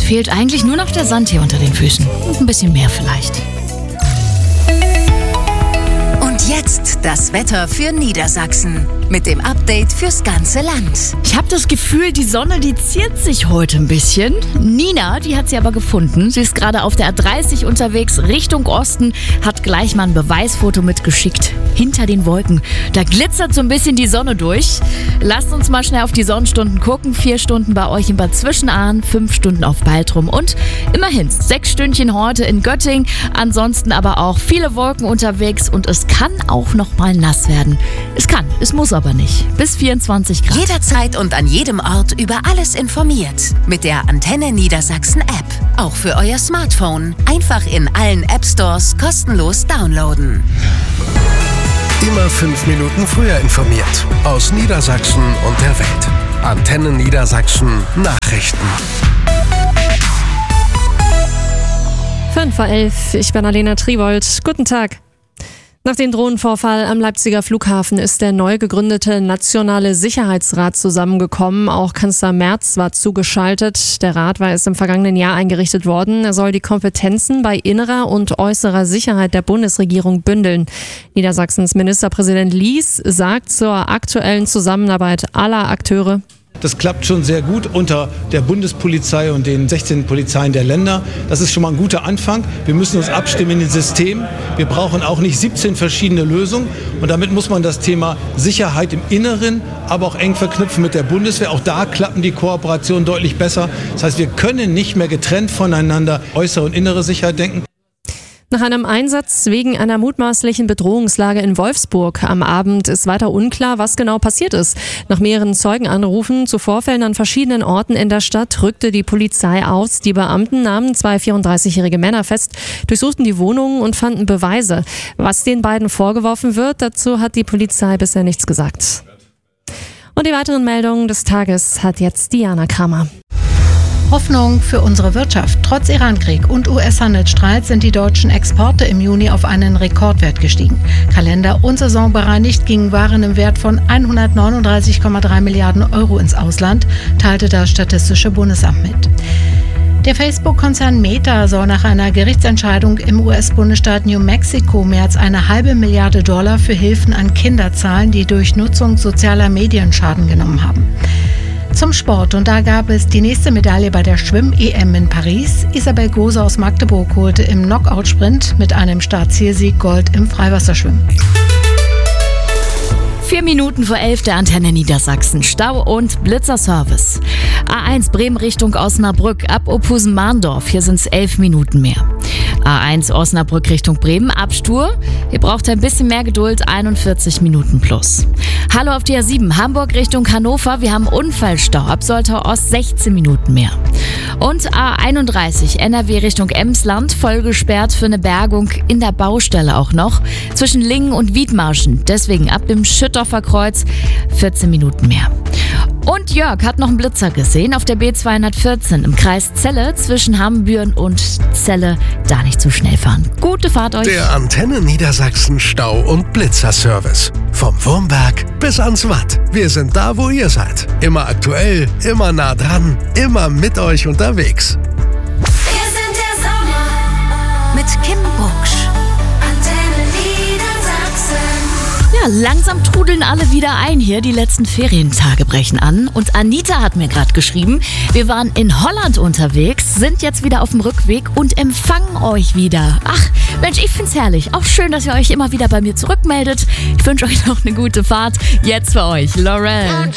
fehlt eigentlich nur noch der Sand hier unter den Füßen. Und ein bisschen mehr vielleicht. Und jetzt das Wetter für Niedersachsen mit dem Update fürs ganze Land. Ich habe das Gefühl, die Sonne, die ziert sich heute ein bisschen. Nina, die hat sie aber gefunden. Sie ist gerade auf der A30 unterwegs Richtung Osten, hat gleich mal ein Beweisfoto mitgeschickt. Hinter den Wolken, da glitzert so ein bisschen die Sonne durch. Lasst uns mal schnell auf die Sonnenstunden gucken. 4 Stunden bei euch in Bad Zwischenahn, 5 Stunden auf Baltrum und immerhin 6 Stündchen heute in Göttingen. Ansonsten aber auch viele Wolken unterwegs und es kann auch noch mal nass werden. Es muss aber nicht. Bis 24 Grad. Jederzeit und an jedem Ort über alles informiert. Mit der Antenne Niedersachsen App. Auch für euer Smartphone. Einfach in allen App Stores kostenlos downloaden. Immer 5 Minuten früher informiert. Aus Niedersachsen und der Welt. Antenne Niedersachsen Nachrichten. 5:11 Uhr, ich bin Alena Triwold. Guten Tag. Nach dem Drohnenvorfall am Leipziger Flughafen ist der neu gegründete Nationale Sicherheitsrat zusammengekommen. Auch Kanzler Merz war zugeschaltet. Der Rat war erst im vergangenen Jahr eingerichtet worden. Er soll die Kompetenzen bei innerer und äußerer Sicherheit der Bundesregierung bündeln. Niedersachsens Ministerpräsident Lies sagt zur aktuellen Zusammenarbeit aller Akteure: Das klappt schon sehr gut unter der Bundespolizei und den 16 Polizeien der Länder. Das ist schon mal ein guter Anfang. Wir müssen uns abstimmen in den Systemen. Wir brauchen auch nicht 17 verschiedene Lösungen. Und damit muss man das Thema Sicherheit im Inneren, aber auch eng verknüpfen mit der Bundeswehr. Auch da klappen die Kooperationen deutlich besser. Das heißt, wir können nicht mehr getrennt voneinander äußere und innere Sicherheit denken. Nach einem Einsatz wegen einer mutmaßlichen Bedrohungslage in Wolfsburg am Abend ist weiter unklar, was genau passiert ist. Nach mehreren Zeugenanrufen zu Vorfällen an verschiedenen Orten in der Stadt rückte die Polizei aus. Die Beamten nahmen 2 34-jährige Männer fest, durchsuchten die Wohnungen und fanden Beweise. Was den beiden vorgeworfen wird, dazu hat die Polizei bisher nichts gesagt. Und die weiteren Meldungen des Tages hat jetzt Diana Kramer. Hoffnung für unsere Wirtschaft. Trotz Irankrieg und US-Handelsstreit sind die deutschen Exporte im Juni auf einen Rekordwert gestiegen. Kalender- und saisonbereinigt gingen Waren im Wert von 139,3 Milliarden Euro ins Ausland, teilte das Statistische Bundesamt mit. Der Facebook-Konzern Meta soll nach einer Gerichtsentscheidung im US-Bundesstaat New Mexico mehr als $1,5 Milliarden für Hilfen an Kinder zahlen, die durch Nutzung sozialer Medien Schaden genommen haben. Zum Sport, und da gab es die nächste Medaille bei der Schwimm-EM in Paris. Isabel Gose aus Magdeburg holte im Knockout-Sprint mit einem Startzielsieg Gold im Freiwasserschwimmen. 4 Minuten vor 11 der Antenne Niedersachsen. Stau und Blitzerservice. A1 Bremen Richtung Osnabrück ab Opusen-Mahndorf. Hier sind es 11 Minuten mehr. A1 Osnabrück Richtung Bremen, Abstur. Ihr braucht ein bisschen mehr Geduld, 41 Minuten plus. Hallo auf die A7, Hamburg Richtung Hannover. Wir haben Unfallstau, ab Soltau Ost 16 Minuten mehr. Und A31 NRW Richtung Emsland, voll gesperrt für eine Bergung in der Baustelle auch noch. Zwischen Lingen und Wiedmarschen, deswegen ab dem Schüttorfer Kreuz 14 Minuten mehr. Und Jörg hat noch einen Blitzer gesehen auf der B214 im Kreis Celle zwischen Hambüren und Celle. Da nicht zu schnell fahren. Gute Fahrt euch. Der Antenne Niedersachsen Stau- und Blitzerservice. Vom Wurmberg bis ans Watt. Wir sind da, wo ihr seid. Immer aktuell, immer nah dran, immer mit euch unterwegs. Wir sind der Sommer mit Kim Bucksch. Antenne Niedersachsen. Ja, langsam trudeln alle wieder ein hier. Die letzten Ferientage brechen an. Und Anita hat mir gerade geschrieben, wir waren in Holland unterwegs, sind jetzt wieder auf dem Rückweg und empfangen euch wieder. Ach, Mensch, ich find's herrlich. Auch schön, dass ihr euch immer wieder bei mir zurückmeldet. Ich wünsche euch noch eine gute Fahrt. Jetzt für euch, Laurel.